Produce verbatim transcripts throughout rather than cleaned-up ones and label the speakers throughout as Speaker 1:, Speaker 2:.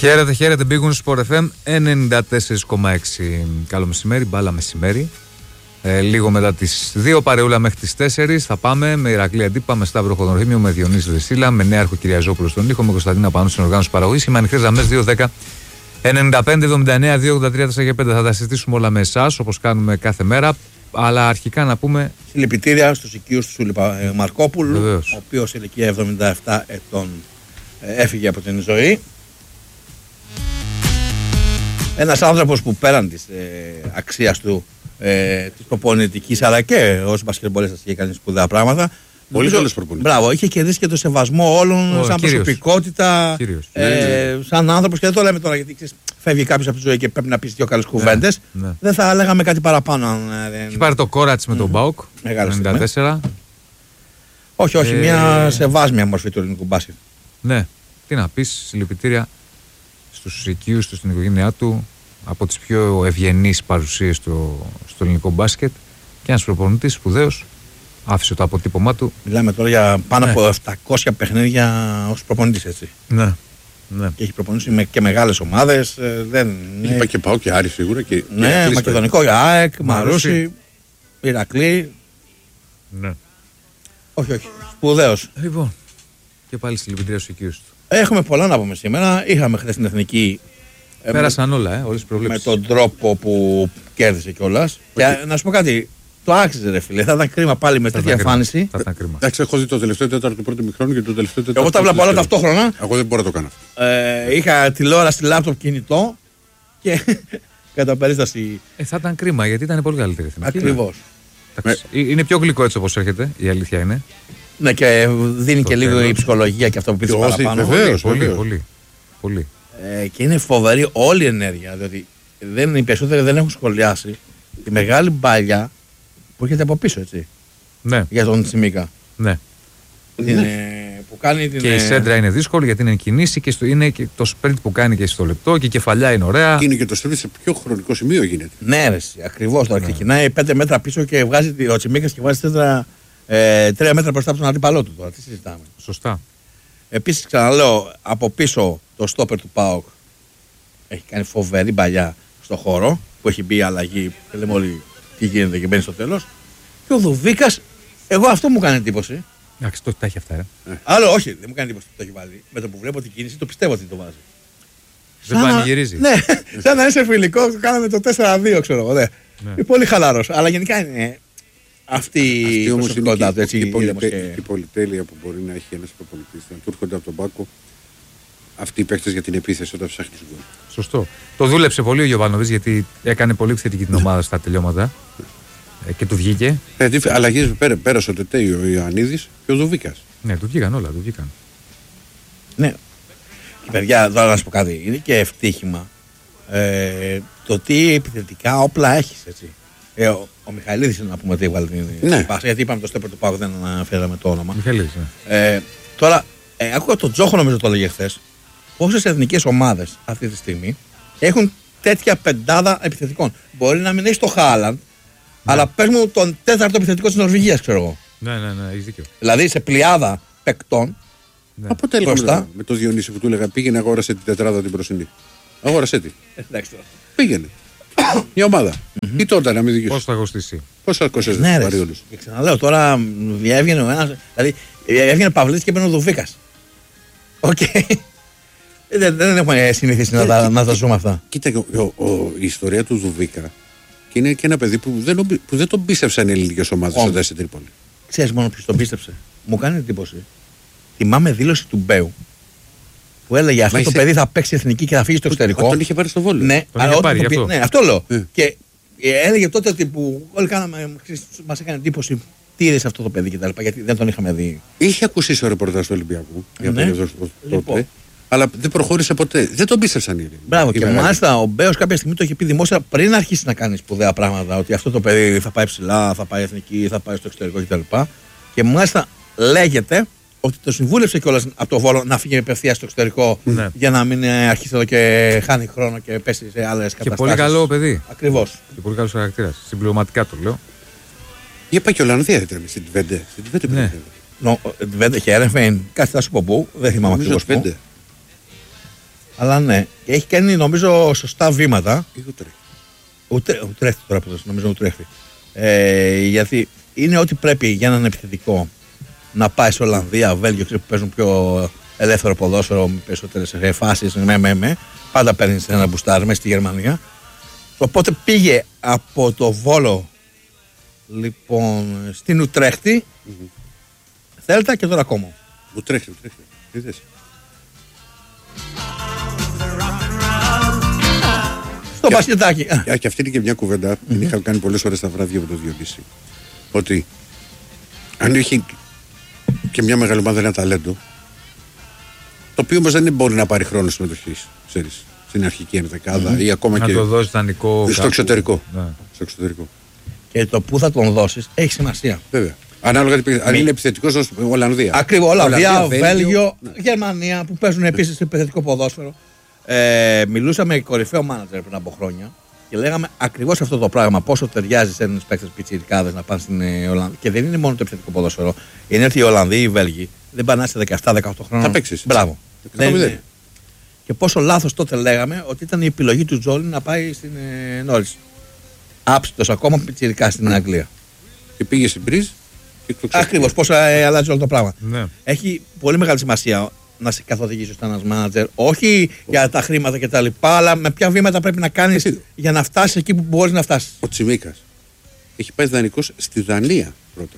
Speaker 1: Χαίρετε, χαίρετε. Μπήκουν στο Sport εφ εμ ενενήντα τέσσερα κόμμα έξι. Καλό μεσημέρι, μπάλα μεσημέρι. Ε, λίγο μετά τις δύο, παρεούλα μέχρι τις τέσσερις. Θα πάμε με Ηρακλή Αντίπα, με Σταύρο Χοδονορχήμιο, με Διονύση Δεσίλα, με Νέαρχο Κυριαζόπουλο στον ήχο, με Κωνσταντίνα Πανού στην οργάνωση παραγωγής. Είμαι ανοιχτές γραμμές δύο δέκα ενενήντα πέντε εβδομήντα εννέα δύο ογδόντα τρία τέσσερα πέντε. Θα τα συζητήσουμε όλα με εσάς όπως κάνουμε κάθε μέρα. Αλλά αρχικά να πούμε.
Speaker 2: Συλληπιτήρια στους οικείους του Σούλη Μαρκόπουλου,
Speaker 1: Βεβαίως.
Speaker 2: ο οποίος σε ηλικία εβδομήντα επτά ετών έφυγε από την ζωή. Ένας άνθρωπος που πέραν της ε, αξίας του, ε, της προπονητικής, αλλά και ως μπασκετμπολίστας είχε κάνει σπουδαία πράγματα.
Speaker 3: Πολύ καλός προπονητής.
Speaker 2: Μπράβο, είχε κερδίσει και το σεβασμό όλων,
Speaker 1: Ο,
Speaker 2: σαν
Speaker 1: κύριος.
Speaker 2: προσωπικότητα,
Speaker 1: Κύριος.
Speaker 2: ε,
Speaker 3: Ναι, ναι.
Speaker 2: σαν άνθρωπος. Και δεν το λέμε τώρα γιατί ξέρεις, φεύγει κάποιος από τη ζωή και πρέπει να πεις δύο καλές κουβέντες.
Speaker 1: ναι.
Speaker 2: Δεν θα λέγαμε κάτι παραπάνω. αν, ε, δεν-
Speaker 1: Έχει πάρει το κόρατς με τον Μπάουκ.
Speaker 2: Μεγάλη
Speaker 1: ενενήντα τέσσερα.
Speaker 2: Όχι, όχι,
Speaker 1: Ε,
Speaker 2: μια σεβάσμια μορφή του ελληνικού μπάσκετ.
Speaker 1: Ναι, τι να πεις, συλληπιτήρια στους οικείους του, στην οικογένειά του, από τις πιο ευγενείς παρουσίες στο, στο ελληνικό μπάσκετ, και ένας προπονητής σπουδαίος, άφησε το αποτύπωμά του.
Speaker 2: Μιλάμε τώρα για πάνω
Speaker 1: Ναι.
Speaker 2: από επτακόσια παιχνίδια ως προπονητής, έτσι.
Speaker 1: Ναι, ναι.
Speaker 2: Και έχει προπονήσει με, και μεγάλες ομάδες. ε, δεν,
Speaker 3: Είπα
Speaker 2: ναι,
Speaker 3: και πάω και Άρη σίγουρα. Και,
Speaker 2: ναι,
Speaker 3: και Ηρακλής
Speaker 2: Μακεδονικό, ΑΕΚ,
Speaker 1: Μαρούσι.
Speaker 2: Μαρούσι, Ηρακλή.
Speaker 1: ναι.
Speaker 2: Όχι, όχι. Σπουδαίος.
Speaker 1: Λοιπόν, και πάλι συλληπιτήρια στους οικείους του.
Speaker 2: Έχουμε πολλά να πούμε σήμερα. Είχαμε χθες την εθνική. ε,
Speaker 1: Πέρασαν όλα, ε, όλες τις
Speaker 2: με,
Speaker 1: προβλέψεις.
Speaker 2: με τον τρόπο που κέρδισε κιόλας. Και ε, να σου πω κάτι. Το άξιζε, ρε φίλε. Θα ήταν κρίμα πάλι με
Speaker 1: Θα
Speaker 2: τέτοια
Speaker 1: ήταν κρίμα.
Speaker 2: εμφάνιση.
Speaker 1: Θα ήταν κρίμα.
Speaker 3: Εντάξει, έχω δει το τελευταίο τέταρτο του πρώτου μηχρόνου και το τελευταίο τέταρτο.
Speaker 2: Εγώ τα
Speaker 3: του
Speaker 2: βλέπω όλα
Speaker 3: δεύτερου.
Speaker 2: ταυτόχρονα.
Speaker 3: Εγώ δεν μπορώ να το κάνω.
Speaker 2: Ε, είχα τηλεόραση, λάπτοπ, κινητό και κατά περίσταση.
Speaker 1: Ε, θα ήταν κρίμα γιατί ήταν πολύ καλύτερη η εθνική.
Speaker 2: Ακριβώς.
Speaker 1: Εντάξει, ε, Είναι πιο γλυκό έτσι όπως έρχεται, η αλήθεια είναι.
Speaker 2: Ναι, και δίνει
Speaker 1: Το
Speaker 2: και λίγο
Speaker 1: τέλος.
Speaker 2: η ψυχολογία και αυτό που πήρε
Speaker 3: Και όσοι-
Speaker 2: παραπάνω.
Speaker 3: βεβαίως.
Speaker 1: Πολύ,
Speaker 3: βεβαίως.
Speaker 1: πολύ, πολύ.
Speaker 2: Ε, και είναι φοβερή όλη η ενέργεια. Διότι δεν, οι περισσότεροι δεν έχουν σχολιάσει τη μεγάλη μπάλια που έρχεται από πίσω, έτσι.
Speaker 1: Ναι,
Speaker 2: Για τον Τσιμίκα.
Speaker 1: ναι.
Speaker 2: Την, ε, που κάνει την.
Speaker 1: Και η
Speaker 2: ε,
Speaker 1: σέντρα είναι δύσκολη γιατί είναι κινήσει και στο, είναι και το sprint που κάνει και στο λεπτό και η κεφαλιά είναι ωραία.
Speaker 3: Και είναι και το στρέφει σε ποιο χρονικό σημείο γίνεται.
Speaker 2: Ναι, ρε, ακριβώ. Τώρα ξεκινάει πέντε μέτρα πίσω και βγάζει τη- ο Τσιμίκα και βγάζει σέντρα ε, τρία μέτρα μπροστά από τον αντίπαλό του. Τώρα τι συζητάμε.
Speaker 1: Σωστά.
Speaker 2: Επίσης ξαναλέω, από πίσω το στόπερ του ΠΑΟΚ έχει κάνει φοβερή παλιά στο χώρο που έχει μπει η αλλαγή και λέμε όλοι τι γίνεται και μπαίνει στο τέλος. Και ο Δουβίκας, εγώ αυτό μου κάνει εντύπωση.
Speaker 1: Εντάξει, το τα έχει αυτά. Ε.
Speaker 2: Άλλο όχι, δεν μου κάνει εντύπωση που το έχει βάλει. Με το που βλέπω την κίνηση το πιστεύω ότι το βάζει.
Speaker 1: Δεν
Speaker 2: Σαν να-
Speaker 1: πανηγυρίζει.
Speaker 2: Ναι, σαν να είσαι φιλικό, κάναμε το τέσσερα δύο, ξέρω εγώ. Ναι.
Speaker 1: Ναι.
Speaker 2: Είναι πολύ χαλαρός. Αλλά γενικά είναι αυτή η
Speaker 3: Αυτή όμως είναι
Speaker 2: προσωπικότητά του.
Speaker 3: και,
Speaker 2: Έτσι,
Speaker 3: και, η
Speaker 2: ήρεμος
Speaker 3: πολυτε-
Speaker 2: και-
Speaker 3: και η πολυτέλεια που μπορεί να έχει ένας προπονητής. Να του έρχονται από τον πάκο αυτοί οι παίκτες για την επίθεση όταν ψάχνει γκολ.
Speaker 1: Σωστό. Το δούλεψε πολύ ο Γιωβάνοβιτς γιατί έκανε πολύ θετική την ομάδα στα τελειώματα ε, και του βγήκε.
Speaker 3: Γιατί αλλαγές πέρα, πέρασε ο Τετέι, ο Ιωαννίδης και ο Δουβίκας.
Speaker 1: Ναι, του βγήκαν όλα, του βγήκαν.
Speaker 2: Ναι. Και παιδιά, τώρα να σου πω κάτι. Είναι και ευτύχημα ε, το τι επιθετικά όπλα έχει. Ε, ο ο Μιχαηλίδης είναι να πούμε ότι έβγαλε την
Speaker 3: Ναι.
Speaker 2: την πάσα. Γιατί είπαμε το στέπερ του Πάκου, δεν αναφέραμε το όνομα.
Speaker 1: Μιχαλής, ναι.
Speaker 2: Ε, τώρα, ε, άκουγα τον Τζόχο, νομίζω το έλεγε χθε. Πόσες εθνικές ομάδες αυτή τη στιγμή έχουν τέτοια πεντάδα επιθετικών. Μπορεί να μην έχει το Χάλαντ, αλλά πες μου τον τέταρτο επιθετικό της Νορβηγίας, ξέρω εγώ.
Speaker 1: Ναι, ναι, ναι, έχεις δίκιο.
Speaker 2: Δηλαδή σε πλειάδα παικτών.
Speaker 1: Ναι.
Speaker 3: Από έλεγα
Speaker 2: Μπροστά.
Speaker 3: με, με το Διονύση που του έλεγα πήγαινε αγόρασε την τετράδα την προσινή. Αγόρασε τη.
Speaker 2: Εντάξει τώρα.
Speaker 3: Πήγαινε. Η ομάδα. Ή τότε να μην
Speaker 1: Πώς
Speaker 3: δικαιώσει.
Speaker 1: θα κοστίσει.
Speaker 3: Πώς θα κόστησε
Speaker 2: Ναι,
Speaker 3: του
Speaker 2: ρε.
Speaker 3: Παρίδουλου.
Speaker 2: Και ξαναλέω τώρα διέβγαινε ο ένας. Δηλαδή έβγαινε Παυλίτης και μπαίνει ο Δουβίκας. Οκ. Ε, Δεν, δεν έχουμε συνηθίσει να, τα, να τα ζούμε αυτά.
Speaker 3: Κοίτα, ο, ο, ο, η ιστορία του Δουβίκα και είναι και ένα παιδί που δεν, νομπι- που δεν τον πίστευσαν οι ελληνικές ομάδες
Speaker 2: Όντως.
Speaker 3: όταν στην Τρίπολη.
Speaker 2: Ξέρεις μόνο ποιος τον πίστεψε. Μου κάνει εντύπωση. Θυμάμαι δήλωση του Μπέου που έλεγε αυτό
Speaker 3: Μα
Speaker 2: το
Speaker 3: είσαι-
Speaker 2: παιδί θα παίξει εθνική και θα φύγει στο εξωτερικό.
Speaker 3: Τον είχε πάρει στο Βόλιο.
Speaker 2: Ναι,
Speaker 1: Τον
Speaker 2: αλλά
Speaker 1: είχε
Speaker 2: όταν
Speaker 1: πάρει,
Speaker 2: το
Speaker 1: γι'
Speaker 2: πει-
Speaker 1: αυτό.
Speaker 2: ναι, αυτό λέω.
Speaker 3: Ε.
Speaker 2: Και ε, έλεγε τότε ότι που όλοι κάναμε, μας έκανε εντύπωση τι είδες αυτό το παιδί κτλ. Γιατί δεν τον είχαμε δει.
Speaker 3: Είχε ακουστεί στο ρεπορτάζ του Ολυμπιακού για
Speaker 2: Ναι.
Speaker 3: περίοδο τότε,
Speaker 2: Λοιπόν.
Speaker 3: αλλά δεν προχώρησε ποτέ. Δεν τον πίστευσαν οι Έλληνες.
Speaker 2: Μπράβο,
Speaker 3: Οι
Speaker 2: και
Speaker 3: μεγάλοι.
Speaker 2: μάλιστα ο Μπέος κάποια στιγμή το είχε πει δημόσια πριν αρχίσει να κάνει σπουδαία πράγματα. Ότι αυτό το παιδί θα πάει ψηλά, θα πάει εθνική, θα πάει στο εξωτερικό κτλ. Και μάλιστα λέγεται ότι το συμβούλευσε κιόλας από το Βόλο να φύγει απευθείας στο εξωτερικό
Speaker 1: Ναι.
Speaker 2: για να μην ε, αρχίσει εδώ και χάνει χρόνο και πέσει σε άλλες
Speaker 1: Και
Speaker 2: καταστάσεις.
Speaker 1: πολύ καλό παιδί.
Speaker 2: Ακριβώς.
Speaker 1: Και πολύ καλός χαρακτήρας. Συμπληρωματικά το λέω.
Speaker 3: Είπα και Ολλανδία ήταν στην Τβέντε. Στην Τβέντε
Speaker 1: Ναι.
Speaker 3: πήγε.
Speaker 2: Νο, Βέντε και Έρεφεν, κάτι θα σου πω πού, δεν θυμάμαι
Speaker 3: Νομίζω
Speaker 2: ακριβώς πού.
Speaker 3: Τβέντε.
Speaker 2: Αλλά ναι, έχει κάνει νομίζω σωστά βήματα.
Speaker 3: Ή Ουτρέχτη.
Speaker 2: Ούτε, Ουτρέχτη τώρα που νομίζω Ουτρέχτη. Ε, γιατί είναι ό,τι πρέπει για έναν επιθετικό να πάει σε Ολλανδία, Βέλγιο, που παίζουν πιο ελεύθερο ποδόσφαιρο, με περισσότερε φάσει. Με, με, με. Πάντα παίρνει ένα μπουστάρι μέσα στη Γερμανία. Οπότε πήγε από το Βόλο λοιπόν στην Ουτρέχτη, mm-hmm. Θέλτα και τώρα ακόμα.
Speaker 3: Ουτρέχτη, Ουτρέχτη. Είδες.
Speaker 2: Στο μπασκετάκι.
Speaker 3: Και, και αυτή είναι και μια κουβέντα που mm-hmm. είχα κάνει πολλές φορές τα βράδια με τον Διονύση. Ότι αν έχει και μια μεγάλη ομάδα ένα ταλέντο, το οποίο όμως δεν μπορεί να πάρει χρόνο συμμετοχής, ξέρεις, στην αρχική ενδεκάδα mm-hmm. ή ακόμα
Speaker 1: να
Speaker 3: και
Speaker 1: το δώσει δανεικό
Speaker 3: στο εξωτερικό.
Speaker 1: Ναι.
Speaker 3: στο εξωτερικό.
Speaker 2: Και το που θα τον δώσεις έχει σημασία.
Speaker 3: Βέβαια. Ανάλογα αν είναι επιθετικός ως Ολλανδία.
Speaker 2: Ακριβώς, Ολλανδία,
Speaker 3: Ολλανδία
Speaker 2: Βέλγιο,
Speaker 3: Βέλγιο, ναι.
Speaker 2: Γερμανία που παίζουν επίσης επιθετικό ποδόσφαιρο. Ε, μιλούσα με κορυφαίο μάνατζερ πριν από χρόνια και λέγαμε ακριβώς αυτό το πράγμα. Πόσο ταιριάζει σε ένας παίκτες πιτσιρικάδες να πάνε στην ε, Ολλανδία. Και δεν είναι μόνο το επιθετικό ποδόσφαιρο. Είναι ότι οι Ολλανδοί ή οι Βέλγοι δεν πάνε σε δεκαεπτά δεκαοκτώ χρόνια.
Speaker 3: Θα παίξεις.
Speaker 2: Μπράβο. Δεν είναι. Και πόσο λάθος τότε λέγαμε ότι ήταν η επιλογή του Τζόλιν να πάει στην ε, Νόρις. Άψητος ακόμα πιτσιρικά στην mm. Αγγλία.
Speaker 3: Και πήγε στην Μπριζ.
Speaker 2: Ακριβώς, πώς ε, αλλάζει όλο το πράγμα.
Speaker 1: Ναι.
Speaker 2: Έχει πολύ μεγάλη σημασία να σε καθοδηγήσει ώστε ένας μάνατζερ, όχι για τα χρήματα κτλ. Αλλά με ποια βήματα πρέπει να κάνεις για να φτάσεις εκεί που μπορείς να φτάσεις.
Speaker 3: Ο Τσιμίκας έχει πάει δανεικός στη Δανία πρώτα.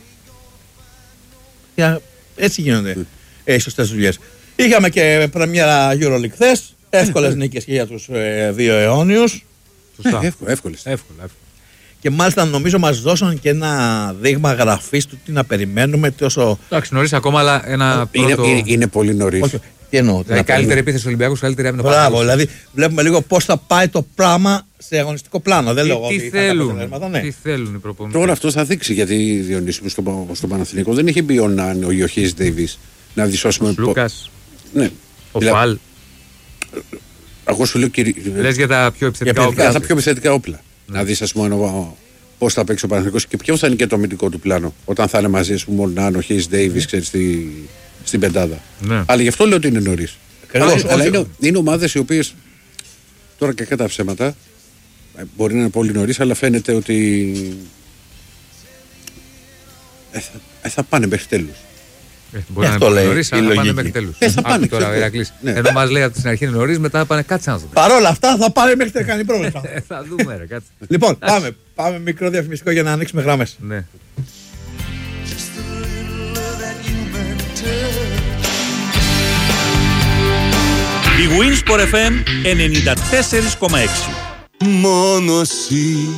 Speaker 2: Για, έτσι γίνονται mm. ε, σωστές δουλειές. Είχαμε και πρεμιέρα EuroLeague χθες. Εύκολες νίκες και για τους ε, δύο αιώνιους.
Speaker 1: Σωστά.
Speaker 3: Ε, εύκολες. Εύκολες.
Speaker 1: Εύκολα, εύκολα.
Speaker 2: Και μάλιστα νομίζω μας δώσαν και ένα δείγμα γραφής του τι να περιμένουμε. Τόσο...
Speaker 1: Εντάξει, νωρίς ακόμα, αλλά ένα
Speaker 3: είναι,
Speaker 1: πρώτο...
Speaker 3: είναι, είναι πολύ νωρίς.
Speaker 2: Όχι, τι εννοώ.
Speaker 1: Δηλαδή, καλύτερη επίθεση του Ολυμπιακού, καλύτερη άμυνα.
Speaker 2: Μπράβο, δηλαδή βλέπουμε λίγο πώς θα πάει το πράγμα σε αγωνιστικό πλάνο. Δεν λέω
Speaker 1: τι,
Speaker 2: ότι
Speaker 1: θέλουν,
Speaker 2: θα ναι.
Speaker 1: τι θέλουν οι προπονητές.
Speaker 3: Τώρα αυτό θα δείξει, γιατί Διονύση στο, στο Παναθηναϊκό δεν είχε μπει ο Ναν, ο Ιωχής Ντέιβις να δισώσουμε.
Speaker 1: Ο Λούκας,
Speaker 3: ναι.
Speaker 1: ο Φαλ.
Speaker 3: Εγώ σου λέω κύριε.
Speaker 1: Λες για τα πιο επιθετικά όπλα.
Speaker 3: Για τα πιο επιθετικά όπλα. Να δεις, ας πούμε, πώς θα παίξει ο Παναθηναϊκός και ποιο θα είναι και το αμυντικό του πλάνο. Όταν θα είναι μαζί, ας πούμε, ο Ναν, ο Χέις Ντέιβις, ξέρεις, στη, στην πεντάδα. Ναι. Αλλά γι' αυτό λέω ότι είναι νωρίς. Αλλά, αλλά είναι, είναι ομάδες οι οποίες τώρα και κατά ψέματα μπορεί να είναι πολύ νωρίς, αλλά φαίνεται ότι ε, θα, ε, θα πάνε μέχρι τέλους.
Speaker 1: Ε, μπορεί να είναι νωρίς, αλλά θα πάνε μέχρι τέλους.
Speaker 3: Ε, θα πάνε
Speaker 1: τώρα, ο Ηρακλής. Ναι. Ενώ μας λέει από την αρχή είναι νωρίς, μετά θα πάνε κάτσε να δούμε.
Speaker 2: Παρ' όλα αυτά θα πάνε μέχρι τελικά, κάνει πρόβλημα.
Speaker 1: Θα δούμε, ρε, κάτσε.
Speaker 2: Λοιπόν, πάμε, πάμε μικρό διαφημιστικό για να ανοίξουμε γράμμες.
Speaker 1: Ναι.
Speaker 4: Η Winsport εφ εμ ενενήντα τέσσερα κόμμα έξι.
Speaker 5: Μόνο εσύ